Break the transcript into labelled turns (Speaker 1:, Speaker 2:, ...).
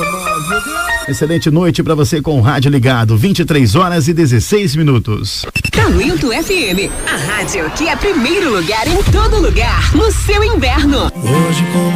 Speaker 1: Excelente noite para você com o rádio ligado, 23h16.
Speaker 2: Talento FM, a rádio que é primeiro lugar em todo lugar, no seu inverno.
Speaker 3: Hoje